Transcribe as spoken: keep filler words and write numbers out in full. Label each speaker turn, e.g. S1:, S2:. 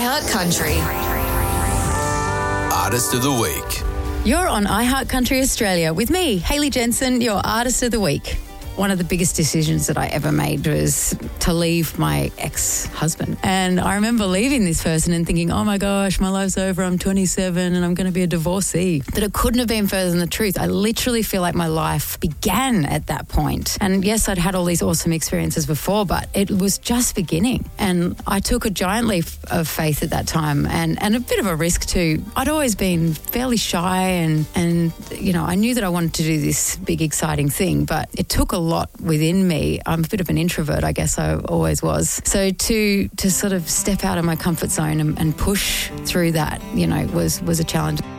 S1: iHeart Country.
S2: Artist of the Week.
S3: You're on iHeart Country Australia with me, Hayley Jensen, your Artist of the Week. One of the biggest decisions that I ever made was to leave my ex-husband. And I remember leaving this person and thinking, oh my gosh, my life's over, I'm twenty-seven and I'm going to be a divorcee. But it couldn't have been further than the truth. I literally feel like my life began at that point. And yes, I'd had all these awesome experiences before, but it was just beginning. And I took a giant leap of faith at that time and, and a bit of a risk too. I'd always been fairly shy and, and, you know, I knew that I wanted to do this big, exciting thing, but it took a lot within me. I'm a bit of an introvert, I guess I always was. So to to sort of step out of my comfort zone and, and push through that, you know, was was a challenge.